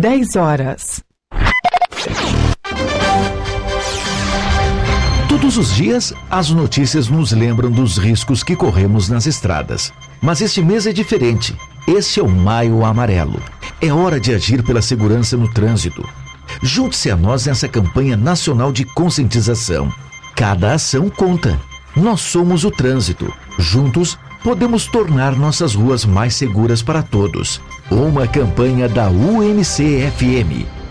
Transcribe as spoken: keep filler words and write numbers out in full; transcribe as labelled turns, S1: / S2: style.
S1: dez horas.
S2: Todos os dias, as notícias nos lembram dos riscos que corremos nas estradas. Mas este mês é diferente. Este é o Maio Amarelo. É hora de agir pela segurança no trânsito. Junte-se a nós nessa campanha nacional de conscientização. Cada ação conta. Nós somos o trânsito. Juntos, podemos tornar nossas ruas mais seguras para todos. Uma campanha da U N C F M.